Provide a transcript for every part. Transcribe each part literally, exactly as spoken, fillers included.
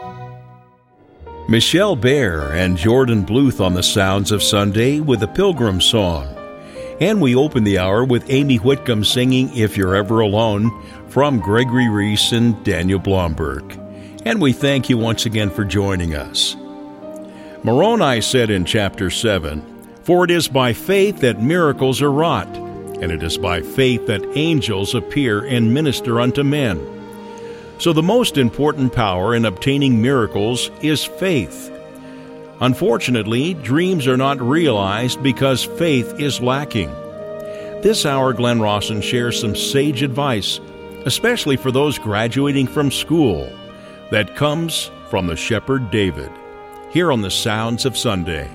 Michelle Bear and Jordan Bluth on the Sounds of Sunday with a Pilgrim song. And we open the hour with Amy Whitcomb singing If You're Ever Alone from Gregory Reese and Daniel Blomberg. And we thank you once again for joining us. Moroni said in chapter seven, "For it is by faith that miracles are wrought, and it is by faith that angels appear and minister unto men." So the most important power in obtaining miracles is faith. Unfortunately, dreams are not realized because faith is lacking. This hour, Glenn Rawson shares some sage advice, especially for those graduating from school, that comes from the Shepherd David, here on the Sounds of Sunday.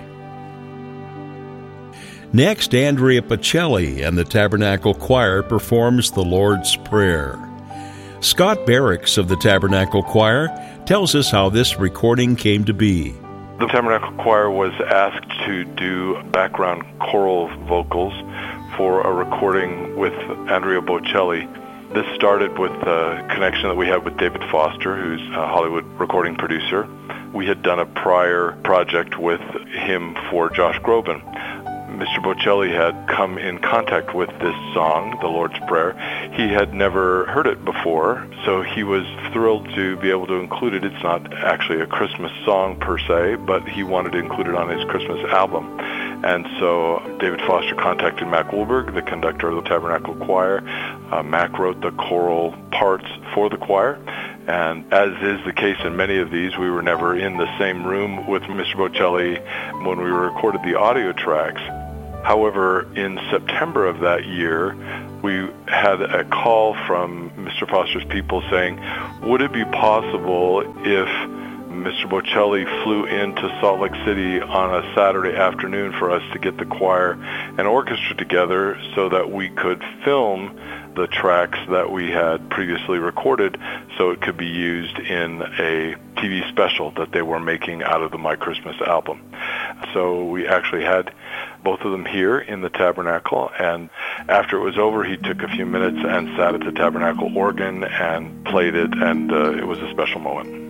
Next, Andrea Pacelli and the Tabernacle Choir performs the Lord's Prayer. Scott Barracks of the Tabernacle Choir tells us how this recording came to be. The Tabernacle Choir was asked to do background choral vocals for a recording with Andrea Bocelli. This started with a connection that we had with David Foster, who's a Hollywood recording producer. We had done a prior project with him for Josh Groban. Mister Bocelli had come in contact with this song, the Lord's Prayer. He had never heard it before, so he was thrilled to be able to include it. It's not actually a Christmas song per se, but he wanted to include it on his Christmas album. And so David Foster contacted Mac Woolberg, the conductor of the Tabernacle Choir. Uh, Mac wrote the choral parts for the choir. And as is the case in many of these, we were never in the same room with Mister Bocelli when we recorded the audio tracks. However, in September of that year, we had a call from Mister Foster's people saying, would it be possible if Mister Bocelli flew into Salt Lake City on a Saturday afternoon for us to get the choir and orchestra together so that we could film the tracks that we had previously recorded so it could be used in a T V special that they were making out of the My Christmas album. So we actually had both of them here in the Tabernacle, and after it was over, he took a few minutes and sat at the Tabernacle organ and played it, and uh, it was a special moment.